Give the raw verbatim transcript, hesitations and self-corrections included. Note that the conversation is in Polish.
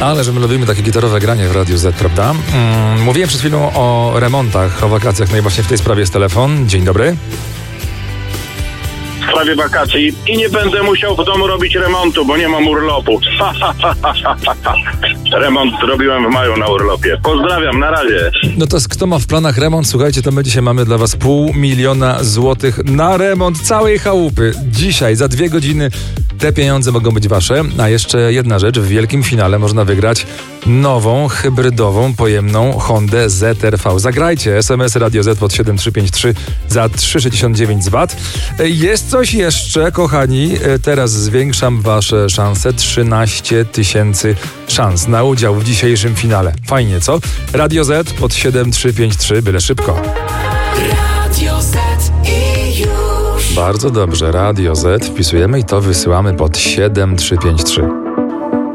Ale że my lubimy takie gitarowe granie w Radiu Z, prawda? Mm, mówiłem przed chwilą o remontach, o wakacjach, no i właśnie w tej sprawie jest telefon. Dzień dobry. W sprawie wakacji i nie będę musiał w domu robić remontu, bo nie mam urlopu. Remont zrobiłem w maju na urlopie. Pozdrawiam, na razie. No to kto ma w planach remont? Słuchajcie, to my dzisiaj mamy dla was pół miliona złotych na remont całej chałupy. Dzisiaj, za dwie godziny te pieniądze mogą być wasze. A jeszcze jedna rzecz, w wielkim finale można wygrać nową, hybrydową, pojemną Hondę Z R V. Zagrajcie es em es Radio Z pod siedem trzy pięć trzy za trzy sześćdziesiąt dziewięć z VAT. Jest coś jeszcze, kochani. Teraz zwiększam wasze szanse. trzynaście tysięcy szans na udział w dzisiejszym finale. Fajnie, co? Radio Z pod siedem trzy pięć trzy, byle szybko. Radio Z i już. Bardzo dobrze, Radio Z wpisujemy i to wysyłamy pod siedem trzy pięć trzy.